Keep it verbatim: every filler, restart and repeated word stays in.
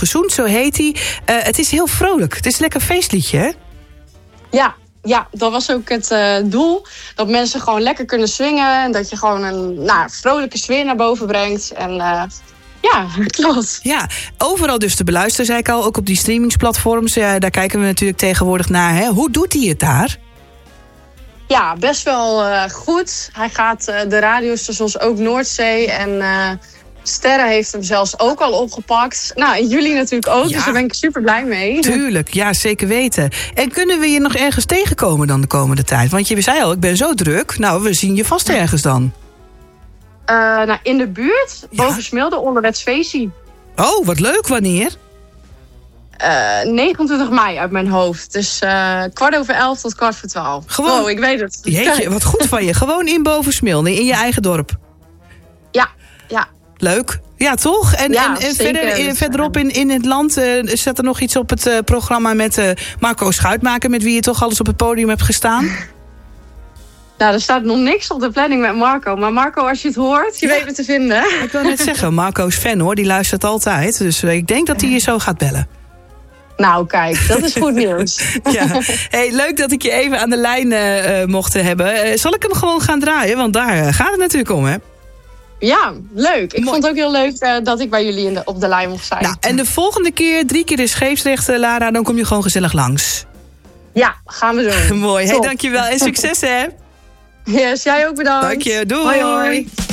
Gezoend, zo heet hij. Uh, het is heel vrolijk. Het is een lekker feestliedje, hè? Ja, ja, dat was ook het uh, doel. Dat mensen gewoon lekker kunnen swingen. En dat je gewoon een nou, vrolijke sfeer naar boven brengt. En uh, ja, klopt. Ja, overal dus te beluisteren, zei ik al. Ook op die streamingsplatforms. Uh, daar kijken we natuurlijk tegenwoordig naar. Hè? Hoe doet hij het daar? Ja, best wel uh, goed. Hij gaat uh, de radiostations ook Noordzee en uh, Sterren heeft hem zelfs ook al opgepakt. Nou, en jullie natuurlijk ook, ja. Dus daar ben ik super blij mee. Tuurlijk, ja, zeker weten. En kunnen we je nog ergens tegenkomen dan de komende tijd? Want je zei al, ik ben zo druk. Nou, we zien je vast ergens dan. Uh, nou, in de buurt, ja. Boven Smilde, onder het feestje. Oh, wat leuk. Wanneer? Uh, negenentwintig mei uit mijn hoofd. Dus uh, kwart over elf tot kwart voor twaalf. Gewoon. Oh, ik weet het. Jeetje, wat goed van je. Gewoon in Bovensmilde, in je eigen dorp. Ja, ja. Leuk. Ja, toch? En, ja, en, en zeker, verder, dus, verderop in, in het land uh, staat er nog iets op het uh, programma met uh, Marco Schuitmaker, met wie je toch alles op het podium hebt gestaan? Nou, er staat nog niks op de planning met Marco. Maar Marco, als je het hoort, je ja. weet me te vinden. Ik wil net zeggen, Marco is fan hoor. Die luistert altijd. Dus uh, ik denk dat hij je zo gaat bellen. Nou, kijk, dat is goed nieuws. Ja. Hey, leuk dat ik je even aan de lijn uh, mocht hebben. Uh, zal ik hem gewoon gaan draaien? Want daar uh, gaat het natuurlijk om, hè? Ja, leuk. Ik Mooi. vond het ook heel leuk uh, dat ik bij jullie in de, op de lijn mocht zijn. Nou, en de volgende keer, drie keer de scheepsrecht, uh, Lara, dan kom je gewoon gezellig langs. Ja, gaan we doen. Mooi. Hey, dankjewel en succes, hè? Yes, jij ook bedankt. Dank je. Doei. Hoi, hoi.